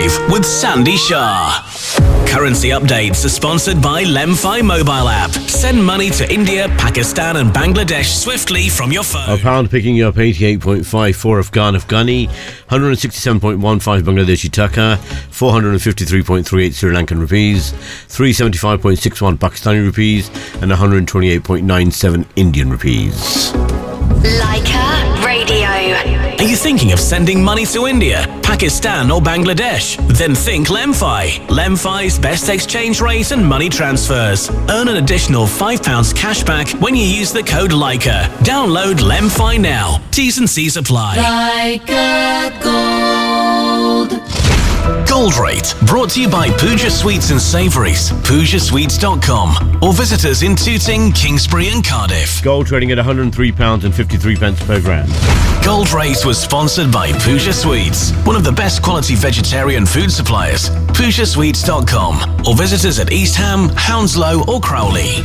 Drive with Sandy Shah. Currency updates are sponsored by Lemfi mobile app. Send money to India, Pakistan and Bangladesh swiftly from your phone. A pound picking you up 88.54 Afghani, 167.15 Bangladeshi taka, 453.38 Sri Lankan rupees, 375.61 Pakistani rupees and 128.97 Indian rupees. Leica Radio. Are you thinking of sending money to India, Pakistan or Bangladesh? Then think Lemfi. Lemfi's best exchange rate and money transfers. Earn an additional £5 cash back when you use the code Leica. Download Lemfi now. T's and C's apply. Leica Gold. Gold Rate, brought to you by Pooja Sweets and Savouries, PoojaSweets.com, or visit us in Tooting, Kingsbury and Cardiff. Gold trading at £103.53 per gram. Gold Rate was sponsored by Pooja Sweets, one of the best quality vegetarian food suppliers. PoojaSweets.com, or visit us at East Ham, Hounslow or Crowley.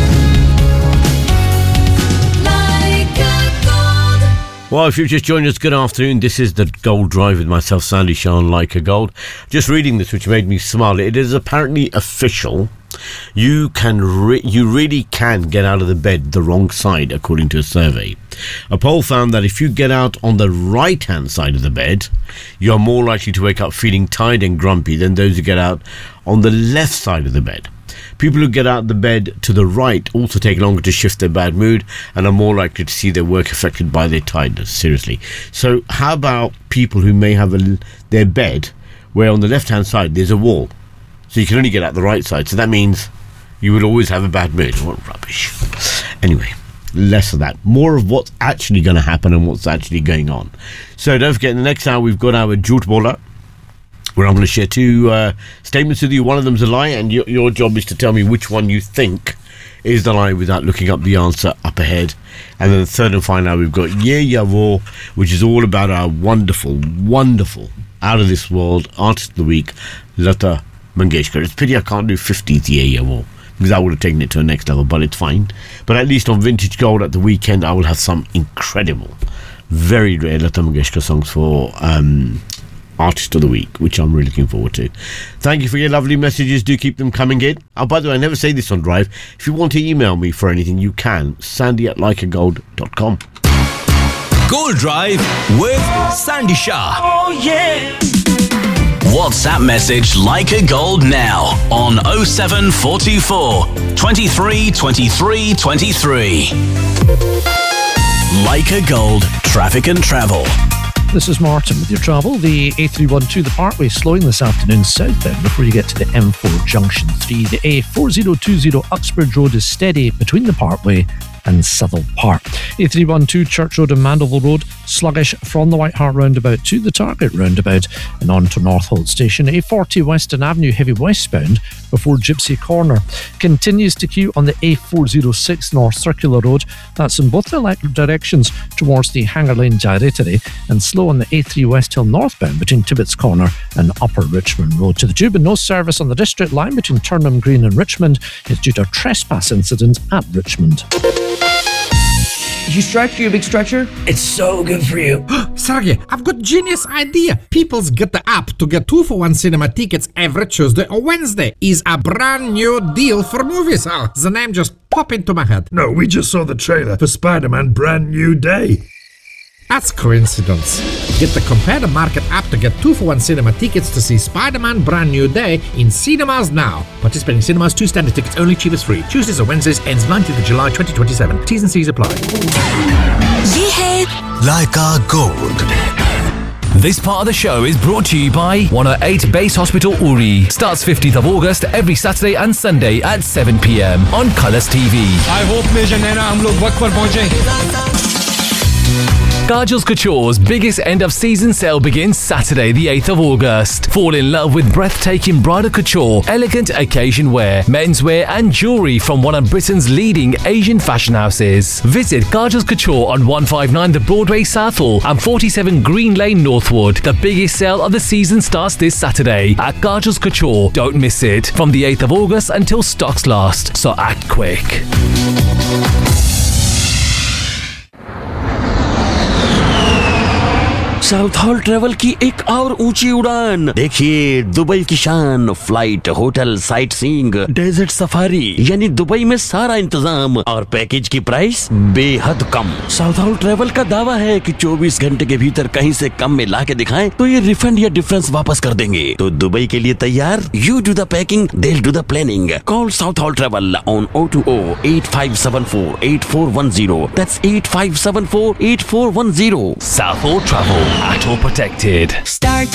Well, if you've just joined us, good afternoon. This is the Gold Drive with myself, Sandy Shah, on Leica Gold. Just reading this, which made me smile. It is apparently official. You really can get out of the bed the wrong side, according to a survey. A poll found that if you get out on the right-hand side of the bed, you're more likely to wake up feeling tired and grumpy than those who get out on the left side of the bed. People who get out of the bed to the right also take longer to shift their bad mood and are more likely to see their work affected by their tiredness. Seriously. So how about people who may have their bed where on the left-hand side there's a wall? So you can only get out the right side. So that means you would always have a bad mood. What rubbish. Anyway, less of that. More of what's actually going to happen and what's actually going on. So don't forget, in the next hour we've got our Jhoot Bola, where I'm going to share two statements with you. One of them's a lie, and your job is to tell me which one you think is the lie without looking up the answer up ahead. And then the third and final, we've got Ye Yavo, which is all about our wonderful, wonderful, out-of-this-world artist of the week, Lata Mangeshkar. It's a pity I can't do 50th Ye Yavo, because I would have taken it to the next level, but it's fine. But at least on Vintage Gold at the weekend, I will have some incredible, very rare Lata Mangeshkar songs for Artist of the Week, which I'm really looking forward to. Thank you for your lovely messages. Do keep them coming in. Oh, by the way, I never say this on Drive. If you want to email me for anything, you can. sandy@leicagold.com. Gold Drive with Sandy Shah. Oh yeah. WhatsApp message Leica Gold now on 07424 23 23 23. Leica Gold, traffic and travel. This is Martin with your travel. The A312, the Parkway, slowing this afternoon southbound before you get to the M4 Junction 3. The A4020 Uxbridge Road is steady between the Parkway and Southall Park. A312 Church Road and Mandeville Road, sluggish from the White Hart roundabout to the Target roundabout and on to Northolt Station. A40 Western Avenue heavy westbound before Gypsy Corner. Continues to queue on the A406 North Circular Road. That's in both directions towards the Hanger Lane Gyratory, and slow on the A3 West Hill northbound between Tibbetts Corner and Upper Richmond Road. To the Tube, and no service on the District Line between Turnham Green and Richmond. It's due to a trespass incident at Richmond. Did you stretch? You a big stretcher? It's so good for you. Sergey, I've got genius idea. People's got the app to get 2-for-1 cinema tickets every Tuesday or Wednesday. Is a brand new deal for movies. Oh, the name just popped into my head. No, we just saw the trailer for Spider-Man Brand New Day. That's coincidence. Get the Compare the Market app to get 2-for-1 cinema tickets to see Spider-Man Brand New Day in cinemas now. Participating cinemas, 2 standard tickets only, cheapest free. Tuesdays or Wednesdays, ends 19th of July 2027. T's and C's apply. Yeah. Leica Gold. This part of the show is brought to you by 108 Base Hospital Uri. Starts 15th of August every Saturday and Sunday at 7 p.m. on Colours TV. I hope Major Naina hum log waqt par pahunche. Kajal's Couture's biggest end-of-season sale begins Saturday, the 8th of August. Fall in love with breathtaking bridal couture, elegant occasion wear, menswear and jewellery from one of Britain's leading Asian fashion houses. Visit Kajal's Couture on 159 The Broadway Southall and 47 Green Lane Northwood. The biggest sale of the season starts this Saturday at Kajal's Couture. Don't miss it. From the 8th of August until stocks last, so act quick. South hall travel की एक और ऊंची उड़ान। देखिए Dubai की शान, flight, hotel, sight seeing, desert safari, यानी Dubai में सारा इंतजाम और पैकेज की प्राइस बेहद कम। साउथ हॉल ट्रेवल का दावा है कि 24 घंटे के भीतर कहीं से कम में ला के दिखाएं तो ये रिफंड या डिफरेंस वापस कर देंगे। तो दुबई के लिए तैयार? You do the packing, they'll do the planning. Call South Hall Travel on 020-8574-8410. That's 8574-8410. South Hall Travel, at all protected. Start